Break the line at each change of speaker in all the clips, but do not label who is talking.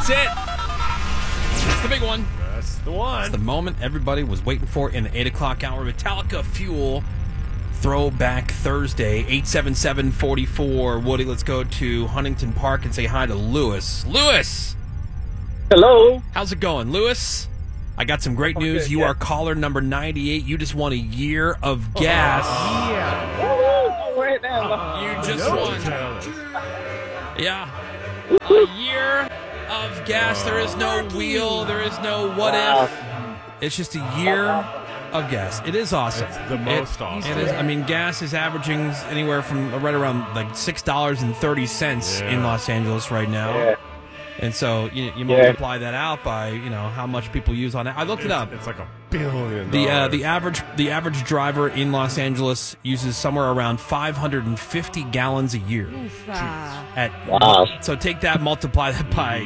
That's it. That's the big one.
That's the one.
It's the moment everybody was waiting for in the 8 o'clock hour. Metallica Fuel Throwback Thursday, 877-44. Woody, let's go to Huntington Park and say hi to Lewis. Lewis!
Hello.
How's it going, Lewis? I got some great news. You are caller number 98. You just won a year of gas.
Right now.
You just won. Yeah. A year of gas. There is no wheel. There is no what if. It's just a year of gas. It is awesome.
It's the most awesome.
It is. I mean, gas is averaging anywhere from right around like $6.30 in Los Angeles right now.
Yeah.
And so you multiply that out by how much people use on it. I looked it up.
It's like $1 billion.
The average driver in Los Angeles uses somewhere around 550 gallons a year.
Wow.
So take that, multiply that by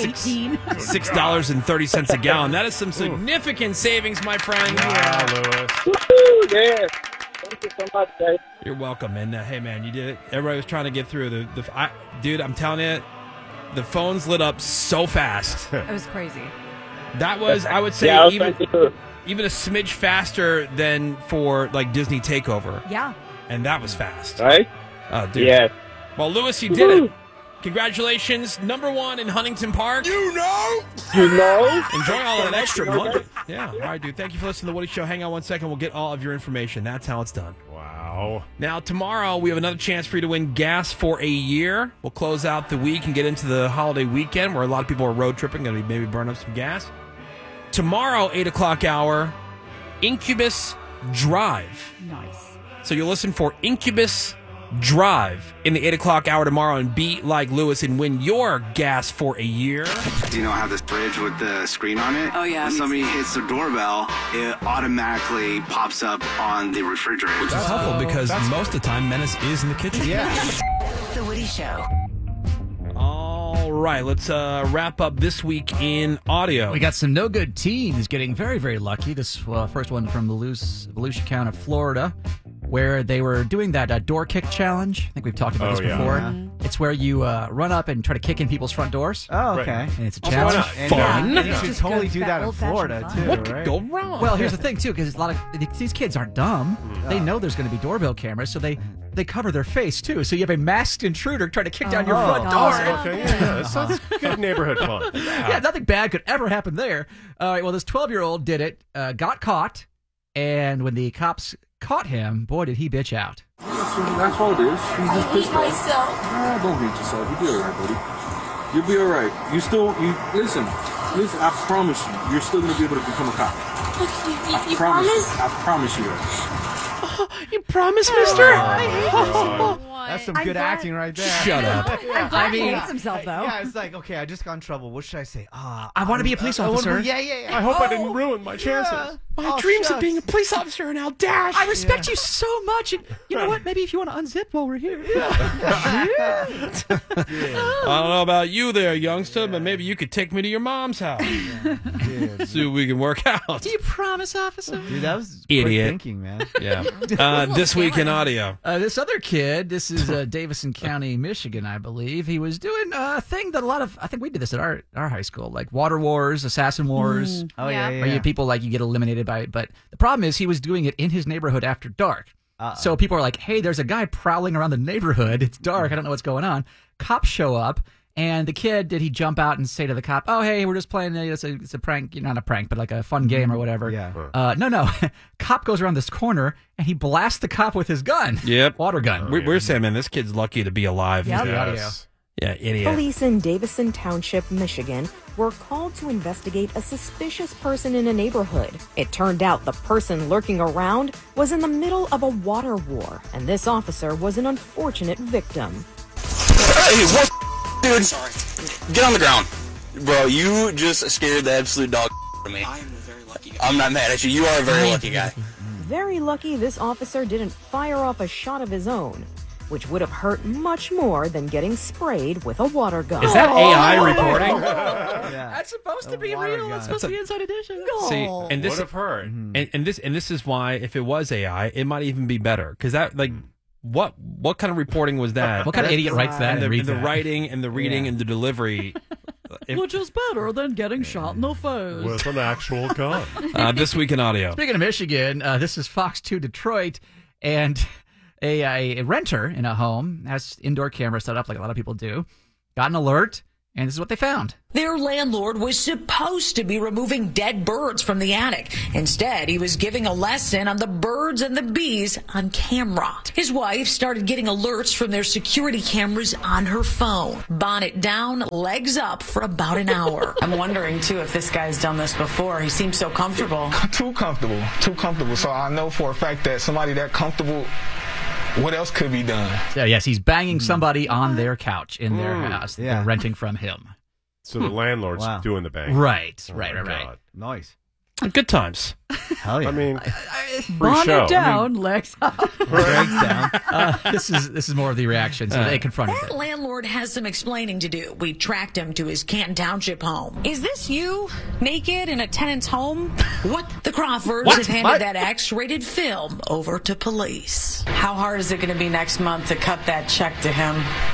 $6.30 a gallon. That is some significant savings, my friend.
Wow, Lewis.
Woo, yeah. Thank you so much, guys.
You're welcome. And hey, man, you did it. Everybody was trying to get through dude. I'm telling you, the phones lit up so fast.
It was crazy.
That was, I would say, even a smidge faster than for like Disney Takeover.
Yeah.
And that was fast.
Right?
Oh, dude.
Yeah.
Well, Lewis, you did it. Congratulations. Number one in Huntington Park.
You know?
Enjoy all that extra money. Yeah. All right, dude. Thank you for listening to The Woody Show. Hang on one second. We'll get all of your information. That's how it's done.
Wow.
Now, tomorrow, we have another chance for you to win gas for a year. We'll close out the week and get into the holiday weekend where a lot of people are road tripping, going to maybe burn up some gas. Tomorrow, 8 o'clock hour, Incubus Drive.
Nice.
So you'll listen for Incubus Drive in the 8 o'clock hour tomorrow and be like Lewis and win your gas for a year.
Do you know how this fridge with the screen on it?
Oh, yeah.
When somebody hits the doorbell, it automatically pops up on the refrigerator.
Which is helpful because most of the time Menace is in the kitchen.
Yeah. The Woody Show.
All right, let's wrap up this week in audio.
We got some no good teens getting very, very lucky. This first one from Volusia County, Florida, where they were doing that door kick challenge. I think we've talked about this before.
Yeah.
It's where you run up and try to kick in people's front doors.
Oh, okay.
And it's a challenge.
Fun.
And you should totally do that in Florida, too,
What could
right?
go wrong?
Well, here's the thing, too, because a lot of these kids aren't dumb. They know there's going to be doorbell cameras, so they cover their face, too. So you have a masked intruder trying to kick down your front door.
Okay, yeah. That sounds good neighborhood fun.
Yeah, nothing bad could ever happen there. All right, well, this 12-year-old did it, got caught, and when the cops caught him, boy, did he bitch out.
That's all it is. He's just pissed off. Nah, don't beat yourself. You'll be all right, buddy. You'll be all right. Listen, I promise you're still going to be able to become a cop.
You promise?
I promise you that.
You promise, mister?
That's some good acting right there.
Shut up.
I'm glad he hates himself, though.
Yeah, it's like, okay, I just got in trouble. What should I say?
I want to be a police officer.
Yeah.
I hope I didn't ruin my chances.
My dreams of being a police officer are now dashed.
I respect you so much. And you know what? Maybe if you want to unzip while we're here.
I don't know about you there, youngster, but maybe you could take me to your mom's house. See what we can work out.
Do you promise, officer?
Dude, that was quick
Idiot.
thinking, man.
Yeah. This week in audio.
This other kid, this is Davison County, Michigan, I believe. He was doing a thing that I think we did this at our high school, like Water Wars, Assassin Wars.
Oh, yeah.
Where you people you get eliminated by it. But the problem is he was doing it in his neighborhood after dark. So people are like, hey, there's a guy prowling around the neighborhood. It's dark. I don't know what's going on. Cops show up. And the kid, did he jump out and say to the cop, oh, hey, we're just playing, it's a prank, not a prank, but like a fun game or whatever.
Yeah.
No. Cop goes around this corner, and he blasts the cop with his gun.
Yep.
Water gun.
We're saying, man, this kid's lucky to be alive.
Yep.
Yes.
Yeah, idiot.
Police in Davison Township, Michigan, were called to investigate a suspicious person in a neighborhood. It turned out the person lurking around was in the middle of a water war, and this officer was an unfortunate victim.
Hey, what? Dude, get on the ground. Bro, you just scared the absolute dog out of me. I am a very lucky guy. I'm not mad at you. You are a very lucky guy.
Very lucky this officer didn't fire off a shot of his own, which would have hurt much more than getting sprayed with a water gun.
Is that AI reporting?
That's supposed to be real. That's supposed to be Inside Edition.
See, and this
Would have hurt.
and this is why if it was AI, it might even be better because that what kind of reporting was that?
What kind of idiot writes that
and
and reads
the
that?
writing and the reading and the delivery.
Which is better than getting shot in the face.
With an actual gun.
This week in audio.
Speaking of Michigan, this is Fox 2 Detroit, and a renter in a home has indoor cameras set up like a lot of people do. Got an alert, and this is what they found.
Their landlord was supposed to be removing dead birds from the attic. Instead, he was giving a lesson on the birds and the bees on camera. His wife started getting alerts from their security cameras on her phone. Bonnet down, legs up for about an hour.
I'm wondering, too, if this guy's done this before. He seems so comfortable.
Too comfortable. So I know for a fact that somebody that comfortable, what else could be done?
So, yes, he's banging somebody on their couch in their house.
Yeah.
They're renting from him.
So the landlord's doing the bang.
Right.
Oh my
Right.
God.
Nice.
Good times.
Hell yeah.
I mean, free
Bonnet
show.
down, legs up.
This is more of the reaction. So they confronted
That
it.
landlord has some explaining to do. We tracked him to his Canton Township home. Is this you, naked in a tenant's home? What? The Crawfords have handed that X-rated film over to police.
How hard is it going to be next month to cut that check to him?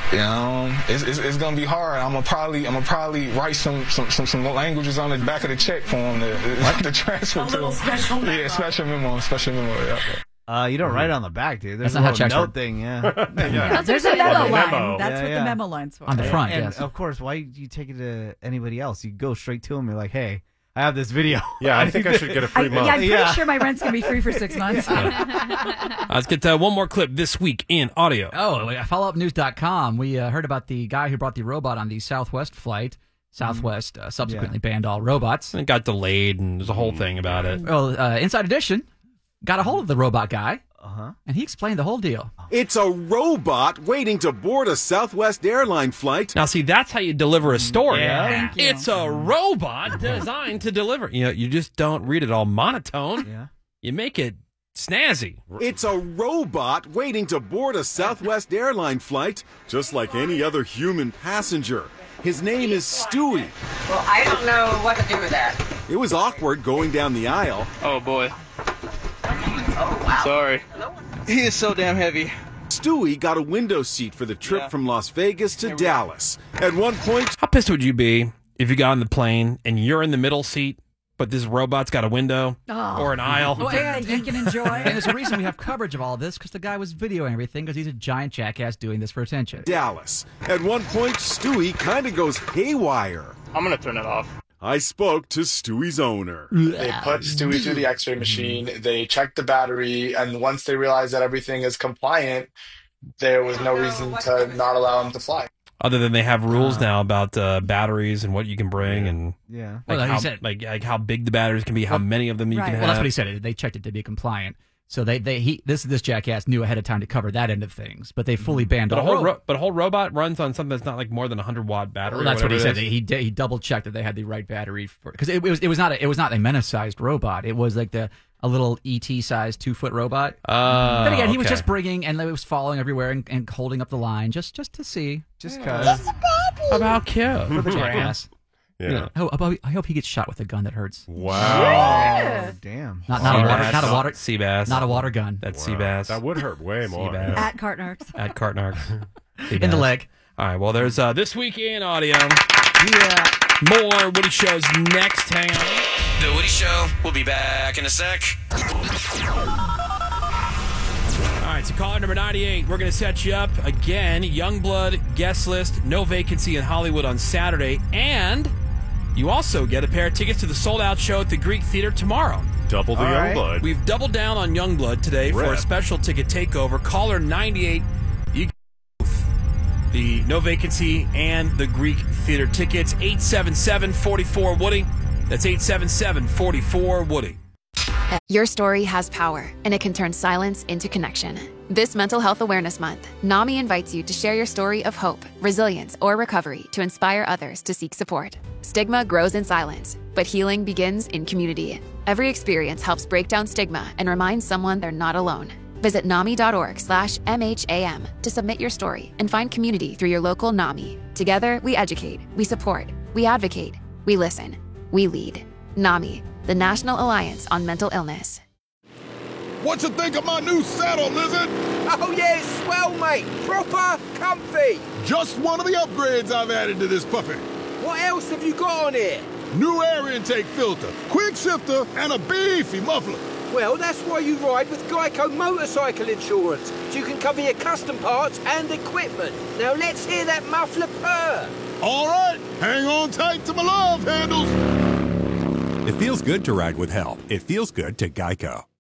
It's gonna be hard. I'm gonna probably write some languages on the back of the check for him to transfer to him.
Special memo.
Yeah, special memo. Yeah.
You don't write it on the back, dude. There's
That's not how
a
checks
little
work.
note thing, yeah.
Yeah.
There's a memo line.
memo.
That's what the memo line's for.
On the front,
And
yes.
of course, why do you take it to anybody else? You go straight to them. You're like, hey, I have this video.
Yeah, I think I should get a free month.
I'm pretty sure my rent's going to be free for 6 months.
Let's get one more clip this week in audio.
FollowUpNews.com. We heard about the guy who brought the robot on the Southwest flight. Southwest subsequently banned all robots.
It got delayed, and there's a whole thing about it.
Well, Inside Edition got a hold of the robot guy, and he explained the whole deal.
It's a robot waiting to board a Southwest airline flight.
Now, see, that's how you deliver a story.
Yeah.
Thank you.
It's a robot designed to deliver. You just don't read it all monotone.
Yeah.
You make it snazzy.
It's a robot waiting to board a Southwest airline flight, just like any other human passenger. His name is Stewie.
Well, I don't know what to do with that.
It was awkward going down the aisle.
Oh, boy.
Oh, wow.
Sorry. He is so damn heavy.
Stewie got a window seat for the trip from Las Vegas to Dallas. At one point,
How pissed would you be if you got on the plane and you're in the middle seat, but this robot's got a window or an aisle?
Oh, yeah, you can enjoy.
And there's a reason we have coverage of all this, because the guy was videoing everything, because he's a giant jackass doing this for attention.
Dallas. At one point, Stewie kind of goes haywire.
I'm going to turn it off.
I spoke to Stewie's owner.
They put Stewie through the x-ray machine, they checked the battery, and once they realized that everything is compliant, there was no reason to not allow him to fly.
Other than they have rules now about batteries and what you can bring and
Yeah.
like,
Well, he
how,
said-
like how big the batteries can be, how many of them you can have.
Well, that's what he said. They checked it to be compliant. So this jackass knew ahead of time to cover that end of things, but they fully banned
But
all.
a whole robot runs on something that's not like more than 100-watt battery.
Well, that's what he said.
It is.
He double checked that they had the right battery for, because it was not a menace-sized robot. It was like a little ET-sized 2-foot robot. But again, he was just bringing, and he was following everywhere and holding up the line just to see.
Just cause.
How cute
For the jackass.
Yeah.
I hope he gets shot with a gun that hurts.
Wow.
Oh, damn.
Not a water
sea bass.
Not a water gun.
That's sea bass.
That would hurt way more.
bass.
At Cartnarks.
At Cartnarks.
In the leg.
All right. Well, there's This Week in Audio.
Yeah.
More Woody Shows next. Hang on.
The Woody Show. We'll be back in a sec.
All right, so caller number 98, we're going to set you up again. Youngblood guest list, no vacancy in Hollywood on Saturday. And you also get a pair of tickets to the sold-out show at the Greek Theater tomorrow.
Double the Youngblood.
We've doubled down on Youngblood today for a special ticket takeover. Caller 98, you get both the no vacancy and the Greek Theater tickets. 877-44-WOODY. That's 877-44-WOODY.
Your story has power, and it can turn silence into connection. This Mental Health Awareness Month, NAMI invites you to share your story of hope, resilience, or recovery to inspire others to seek support. Stigma grows in silence, but healing begins in community. Every experience helps break down stigma and remind someone they're not alone. Visit NAMI.org/MHAM to submit your story and find community through your local NAMI. Together, we educate, we support, we advocate, we listen, we lead. NAMI, the National Alliance on Mental Illness.
What you think of my new saddle, Lizard?
Oh yeah, it's swell, mate. Proper comfy.
Just one of the upgrades I've added to this puppy.
What else have you got on here?
New air intake filter, quick shifter, and a beefy muffler.
Well, that's why you ride with Geico Motorcycle Insurance, so you can cover your custom parts and equipment. Now let's hear that muffler purr.
All right, hang on tight to my love handles.
It feels good to ride with help. It feels good to Geico.